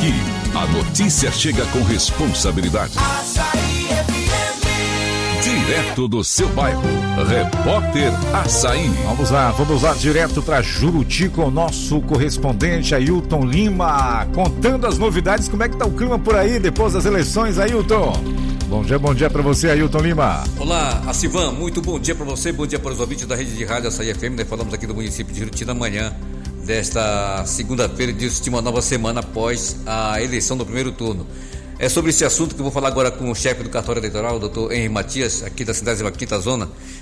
Aqui, a notícia chega com responsabilidade. Direto do seu bairro, Repórter Assaí. Vamos lá direto para Juruti com o nosso correspondente Ailton Lima, contando as novidades. Como é que tá o clima por aí depois das eleições, Ailton? Bom dia para você, Ailton Lima. Olá, Acivan, muito bom dia para você, bom dia para os ouvintes da rede de rádio Assaí FM. Nós falamos aqui do município de Juruti na manhã desta segunda-feira, de uma nova semana após a eleição do primeiro turno. É sobre esse assunto que eu vou falar agora com o chefe do cartório eleitoral, o doutor Henri Matias, aqui da 55ª Zona.